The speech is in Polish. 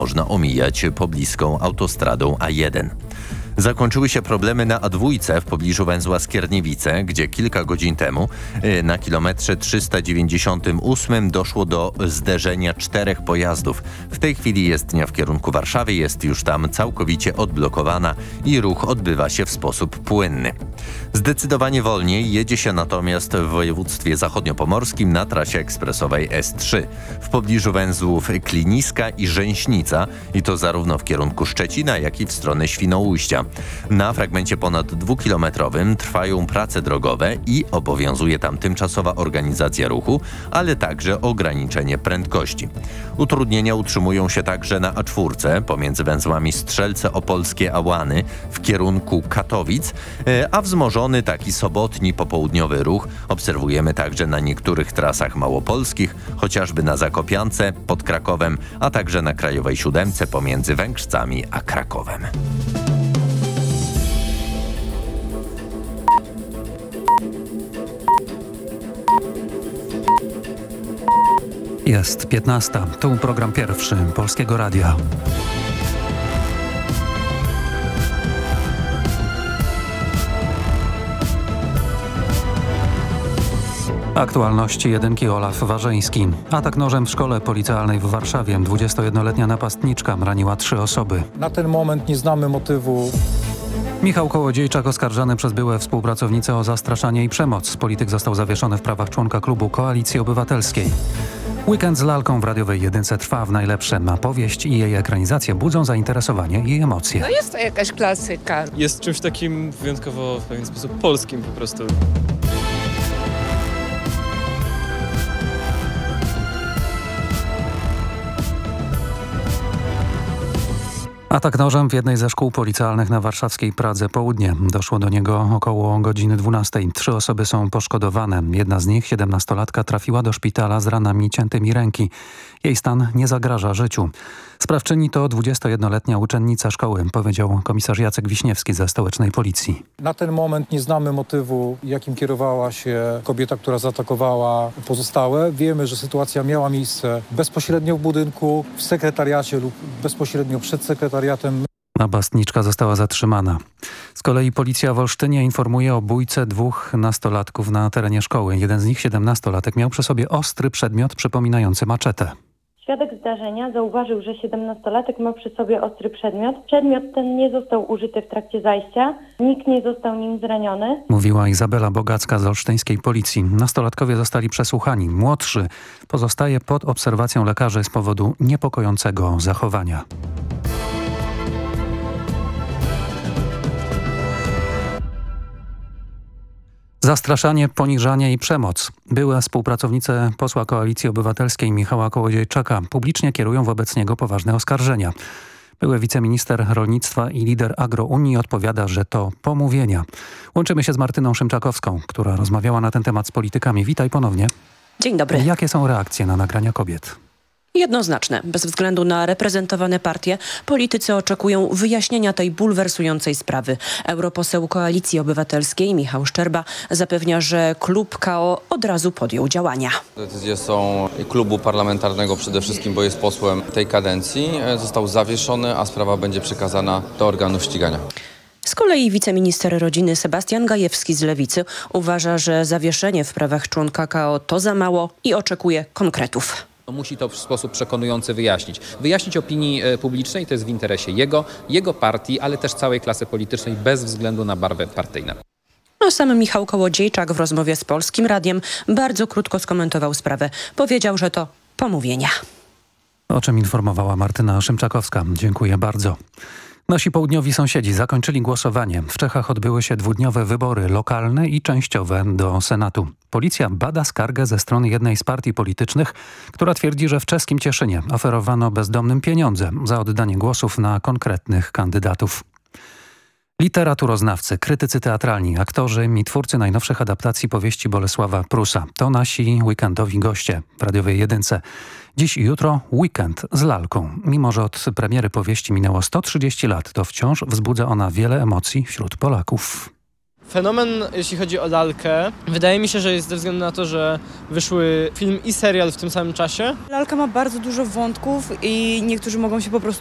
można omijać pobliską autostradą A1. Zakończyły się problemy na A2 w pobliżu węzła Skierniewice, gdzie kilka godzin temu na kilometrze 398 doszło do zderzenia 4 pojazdów. W tej chwili jezdnia w kierunku Warszawy jest już tam całkowicie odblokowana i ruch odbywa się w sposób płynny. Zdecydowanie wolniej jedzie się natomiast w województwie zachodniopomorskim na trasie ekspresowej S3 w pobliżu węzłów Kliniska i Rzęśnica i to zarówno w kierunku Szczecina, jak i w stronę Świnoujścia. Na fragmencie ponad 2-kilometrowym trwają prace drogowe i obowiązuje tam tymczasowa organizacja ruchu, ale także ograniczenie prędkości. Utrudnienia utrzymują się także na A4 pomiędzy węzłami Strzelce Opolskie a Łany w kierunku Katowic, a wzmożony taki sobotni popołudniowy ruch obserwujemy także na niektórych trasach małopolskich, chociażby na Zakopiance pod Krakowem, a także na Krajowej 7 pomiędzy Węgrzcami a Krakowem. Jest 15. Tu program pierwszy Polskiego Radia. Aktualności jedynki Olaf Warzyński. Atak nożem w szkole policealnej w Warszawie. 21-letnia napastniczka raniła 3 osoby. Na ten moment nie znamy motywu. Michał Kołodziejczak oskarżany przez byłe współpracownice o zastraszanie i przemoc. Polityk został zawieszony w prawach członka klubu Koalicji Obywatelskiej. Weekend z lalką w radiowej jedynce trwa w najlepsze, a powieść i jej ekranizacje budzą zainteresowanie i emocje. No jest to jakaś klasyka. Jest czymś takim wyjątkowo w pewien sposób polskim po prostu. Atak nożem w jednej ze szkół policealnych na warszawskiej Pradze Południe. Doszło do niego około godziny 12. 3 osoby są poszkodowane. Jedna z nich, 17-latka, trafiła do szpitala z ranami ciętymi ręki. Jej stan nie zagraża życiu. Sprawczyni to 21-letnia uczennica szkoły, powiedział komisarz Jacek Wiśniewski ze stołecznej policji. Na ten moment nie znamy motywu, jakim kierowała się kobieta, która zaatakowała pozostałe. Wiemy, że sytuacja miała miejsce bezpośrednio w budynku, w sekretariacie lub bezpośrednio przed sekretariatem. Napastniczka została zatrzymana. Z kolei policja w Olsztynie informuje o bójce 2 nastolatków na terenie szkoły. Jeden z nich, 17-latek, miał przy sobie ostry przedmiot przypominający maczetę. Świadek zdarzenia zauważył, że 17-latek ma przy sobie ostry przedmiot. Przedmiot ten nie został użyty w trakcie zajścia. Nikt nie został nim zraniony. Mówiła Izabela Bogacka z olsztyńskiej policji. Nastolatkowie zostali przesłuchani. Młodszy pozostaje pod obserwacją lekarzy z powodu niepokojącego zachowania. Zastraszanie, poniżanie i przemoc. Były współpracownice posła Koalicji Obywatelskiej Michała Kołodziejczaka publicznie kierują wobec niego poważne oskarżenia. Były wiceminister rolnictwa i lider Agrounii odpowiada, że to pomówienia. Łączymy się z Martyną Szymczakowską, która rozmawiała na ten temat z politykami. Witaj ponownie. Dzień dobry. Jakie są reakcje na nagrania kobiet? Jednoznaczne. Bez względu na reprezentowane partie, politycy oczekują wyjaśnienia tej bulwersującej sprawy. Europoseł Koalicji Obywatelskiej Michał Szczerba zapewnia, że klub KO od razu podjął działania. Decyzje są klubu parlamentarnego przede wszystkim, bo jest posłem tej kadencji. Został zawieszony, a sprawa będzie przekazana do organów ścigania. Z kolei wiceminister rodziny Sebastian Gajewski z Lewicy uważa, że zawieszenie w prawach członka KO to za mało i oczekuje konkretów. Musi to w sposób przekonujący wyjaśnić. Wyjaśnić opinii publicznej, to jest w interesie jego partii, ale też całej klasy politycznej bez względu na barwę partyjną. A sam Michał Kołodziejczak w rozmowie z Polskim Radiem bardzo krótko skomentował sprawę. Powiedział, że to pomówienia. O czym informowała Martyna Szymczakowska. Dziękuję bardzo. Nasi południowi sąsiedzi zakończyli głosowanie. W Czechach odbyły się 2-dniowe wybory lokalne i częściowe do Senatu. Policja bada skargę ze strony jednej z partii politycznych, która twierdzi, że w czeskim Cieszynie oferowano bezdomnym pieniądze za oddanie głosów na konkretnych kandydatów. Literaturoznawcy, krytycy teatralni, aktorzy i twórcy najnowszych adaptacji powieści Bolesława Prusa. To nasi weekendowi goście w radiowej jedynce. Dziś i jutro weekend z lalką. Mimo że od premiery powieści minęło 130 lat, to wciąż wzbudza ona wiele emocji wśród Polaków. Fenomen, jeśli chodzi o lalkę, wydaje mi się, że jest ze względu na to, że wyszły film i serial w tym samym czasie. Lalka ma bardzo dużo wątków i niektórzy mogą się po prostu